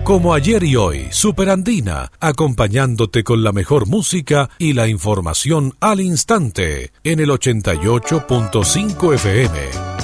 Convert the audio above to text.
Como ayer y hoy, Superandina, acompañándote con la mejor música y la información al instante en el 88.5 FM.